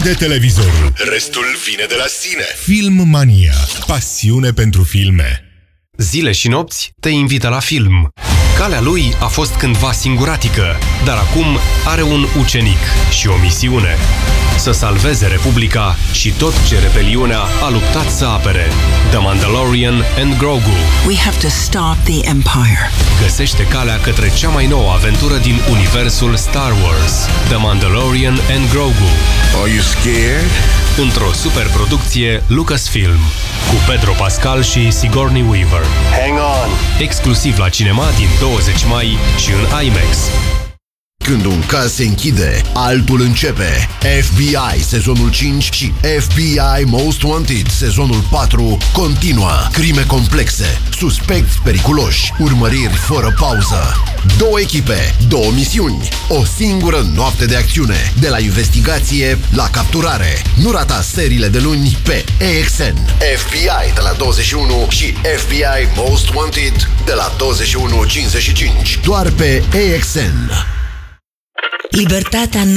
închide televizorul. Restul vine de la sine. Filmmania. Pasiune pentru filme. Zile și nopți te invită la film. Calea lui a fost cândva singuratică, dar acum are un ucenic și o misiune: să salveze Republica și tot ce rebeliunea a luptat să apere. The Mandalorian and Grogu. We have to stop the Empire. Găsește calea către cea mai nouă aventură din universul Star Wars. The Mandalorian and Grogu. Are you scared? Într-o superproducție Lucasfilm, cu Pedro Pascal și Sigourney Weaver. Hang on! Exclusiv la cinema din 20 mai și în IMAX. Când un caz se închide, altul începe. FBI sezonul 5 și FBI Most Wanted sezonul 4 continuă. Crime complexe, suspecți periculoși, urmăriri fără pauză. 2 echipe, 2 misiuni, o singură noapte de acțiune. De la investigație la capturare. Nu rata seriile de luni pe AXN. FBI de la 21 și FBI Most Wanted de la 21:55. Doar pe AXN. Libertatea